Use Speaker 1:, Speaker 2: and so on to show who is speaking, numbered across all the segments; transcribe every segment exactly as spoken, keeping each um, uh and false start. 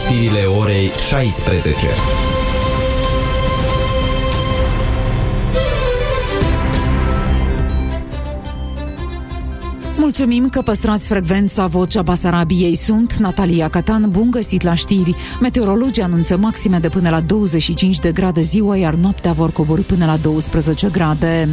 Speaker 1: știrile orei șaisprezece.
Speaker 2: Mulțumim că păstrați frecvența Vocea Basarabiei. Sunt Natalia Catan, bun găsit la știri. Meteorologii anunță maxime de până la douăzeci și cinci de grade ziua, iar noaptea vor coborî până la douăsprezece grade.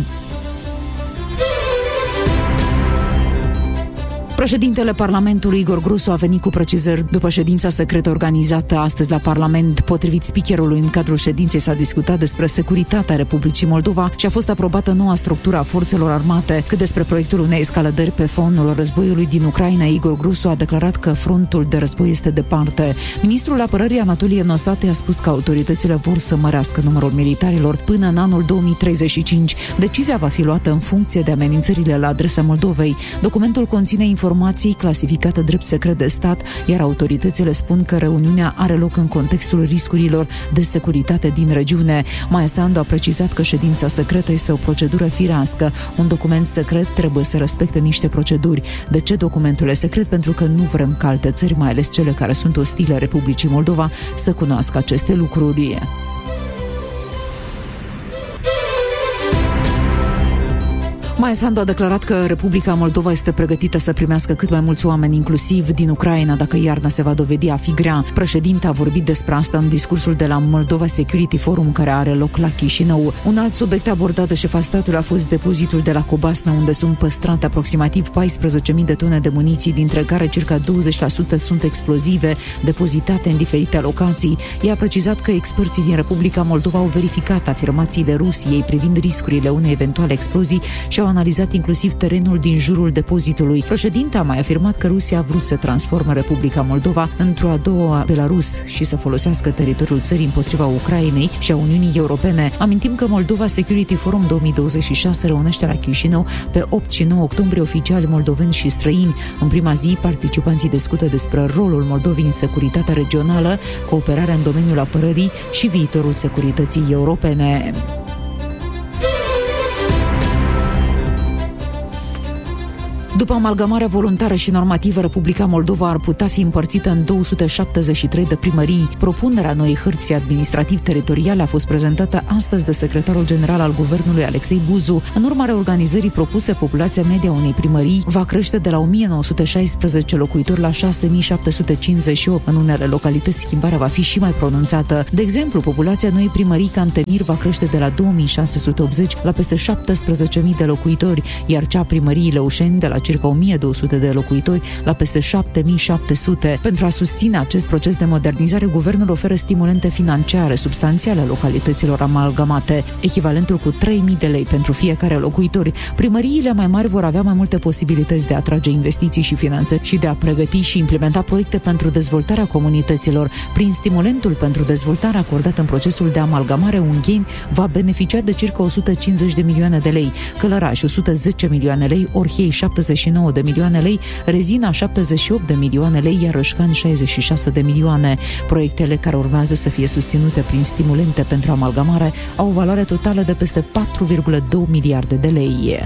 Speaker 2: Președintele Parlamentului Igor Grusu a venit cu precizări după ședința secretă organizată astăzi la Parlament. Potrivit speakerului, în cadrul ședinței s-a discutat despre securitatea Republicii Moldova și a fost aprobată noua structură a forțelor armate. Cât despre proiectul unei escaladări pe fondul războiului din Ucraina, Igor Grusu a declarat că frontul de război este departe. Ministrul Apărării Anatolie Nosate a spus că autoritățile vor să mărească numărul militarilor până în anul două mii treizeci și cinci. Decizia va fi luată în funcție de amenințările la adresa Moldovei. Documentul conține informații informații clasificate drept secret de stat, iar autoritățile spun că reuniunea are loc în contextul riscurilor de securitate din regiune. Maia Sandu a precizat că ședința secretă este o procedură firească. Un document secret trebuie să respecte niște proceduri. De ce documentul e secret? Pentru că nu vrem ca alte țări, mai ales cele care sunt ostile Republicii Moldova, să cunoască aceste lucruri. Maia Sandu a declarat că Republica Moldova este pregătită să primească cât mai mulți oameni, inclusiv din Ucraina, dacă iarna se va dovedi a fi grea. Președinta a vorbit despre asta în discursul de la Moldova Security Forum, care are loc la Chișinău. Un alt subiect abordat de șefa statului a fost depozitul de la Cobasna, unde sunt păstrate aproximativ paisprezece mii de tone de muniții, dintre care circa douăzeci la sută sunt explozive, depozitate în diferite locații. Ea a precizat că experții din Republica Moldova au verificat afirmațiile Rusiei privind riscurile unei eventuale explozii și au analizat inclusiv terenul din jurul depozitului. Președinta a mai afirmat că Rusia a vrut să transforme Republica Moldova într-o a doua Belarus și să folosească teritoriul țării împotriva Ucrainei și a Uniunii Europene. Amintim că Moldova Security Forum două mii douăzeci și șase reunește la Chișinău pe opt și nouă octombrie oficiali moldoveni și străini. În prima zi, participanții discută despre rolul Moldovei în securitatea regională, cooperarea în domeniul apărării și viitorul securității europene. După amalgamarea voluntară și normativă, Republica Moldova ar putea fi împărțită în două sute șaptezeci și trei de primării. Propunerea noii hărți administrativ-teritoriale a fost prezentată astăzi de secretarul general al guvernului Alexei Buzu. În urma reorganizării propuse, populația media unei primării va crește de la o mie nouă sute șaisprezece locuitori la șase mii șapte sute cincizeci și opt. În unele localități, schimbarea va fi și mai pronunțată. De exemplu, populația noii primării Cantemir va crește de la două mii șase sute optzeci la peste șaptesprezece mii de locuitori, iar cea primăriei Lăușeni de la circa o mie două sute de locuitori la peste șapte mii șapte sute. Pentru a susține acest proces de modernizare, guvernul oferă stimulente financiare substanțiale localităților amalgamate, echivalentul cu trei mii de lei pentru fiecare locuitor. Primăriile mai mari vor avea mai multe posibilități de a atrage investiții și finanțări și de a pregăti și implementa proiecte pentru dezvoltarea comunităților. Prin stimulentul pentru dezvoltare acordat în procesul de amalgamare, Ungheni va beneficia de circa o sută cincizeci de milioane de lei, Călăraș o sută zece milioane lei, Orhiei șaptezeci și nouă de milioane lei, Rezina șaptezeci și opt de milioane lei, iar Rășcani șaizeci și șase de milioane. Proiectele care urmează să fie susținute prin stimulente pentru amalgamare au o valoare totală de peste patru virgulă doi miliarde de lei.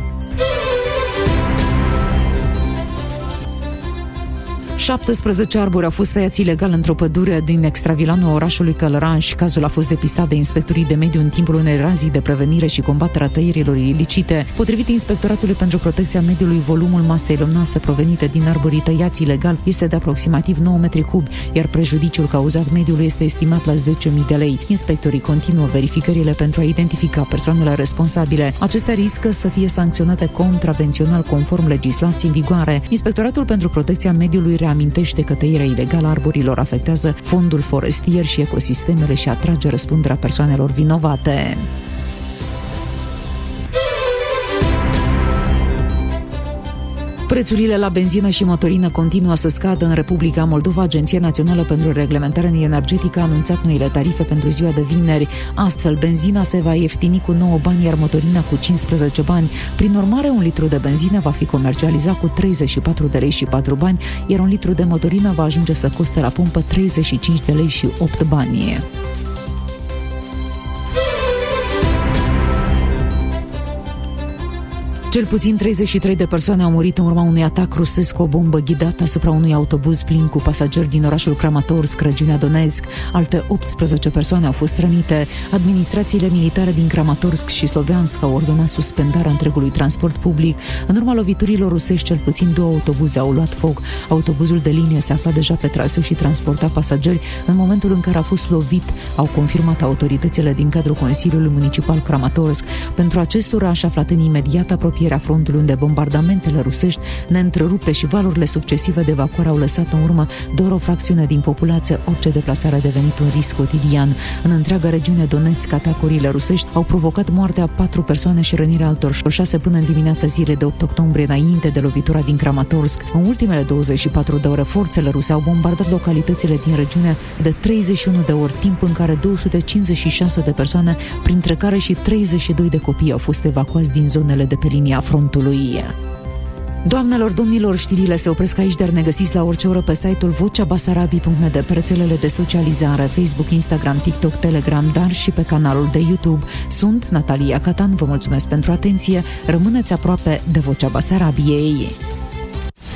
Speaker 2: șaptesprezece arbori au fost tăiați ilegal într-o pădure din extravilanul orașului Călăraș. Cazul a fost depistat de inspectorii de mediu în timpul unei razii de prevenire și combatere a tăierilor ilicite. Potrivit Inspectoratului pentru Protecția Mediului, volumul masei lemnoase provenite din arborii tăiați ilegal este de aproximativ nouă metri cubi, iar prejudiciul cauzat mediului este estimat la zece mii de lei. Inspectorii continuă verificările pentru a identifica persoanele responsabile. Acestea riscă să fie sancționate contravențional conform legislației în vigoare. Inspectoratul pentru Protecția Mediului reamintește că tăierea ilegală a arborilor afectează fondul forestier și ecosistemele și atrage răspunderea persoanelor vinovate. Prețurile la benzină și motorină continuă să scadă în Republica Moldova. Agenția Națională pentru Reglementare Energetică a anunțat noile tarife pentru ziua de vineri. Astfel, benzina se va ieftini cu nouă bani, iar motorina cu cincisprezece bani. Prin urmare, un litru de benzină va fi comercializat cu treizeci și patru de lei și patru bani, iar un litru de motorină va ajunge să coste la pompă treizeci și cinci de lei și opt bani. Cel puțin treizeci și trei de persoane au murit în urma unui atac rusesc cu o bombă ghidată asupra unui autobuz plin cu pasageri din orașul Kramatorsk, regiunea Donetsk. Alte optsprezece persoane au fost rănite. Administrațiile militare din Kramatorsk și Sloviansk au ordonat suspendarea întregului transport public. În urma loviturilor rusești, cel puțin două autobuze au luat foc. Autobuzul de linie se afla deja pe traseu și transporta pasageri în momentul în care a fost lovit, au confirmat autoritățile din cadrul Consiliului Municipal Kramatorsk. Pentru acest oraș, aflat în imediată apropierea frontului, unde bombardamentele rusești neîntrerupte și valurile succesive de evacuare au lăsat în urmă doar o fracțiune din populație, orice deplasare a devenit un risc cotidian. În întreaga regiune Donetsk, atacurile rusești au provocat moartea a patru persoane și rănirea altor șase până în dimineața zilei de opt octombrie, înainte de lovitura din Kramatorsk. În ultimele douăzeci și patru de ore, forțele ruse au bombardat localitățile din regiune de treizeci și unu de ori, timp în care două sute cincizeci și șase de persoane, printre care și treizeci și doi de copii, au fost evacuați din zonele de pe linia frontului. Doamnelor, domnilor, știrile se opresc aici, dar ne găsiți la orice oră pe site-ul vocea basarabii punct net, pe rețelele de socializare, Facebook, Instagram, TikTok, Telegram, dar și pe canalul de YouTube. Sunt Natalia Catan, vă mulțumesc pentru atenție, rămâneți aproape de Vocea Basarabiei.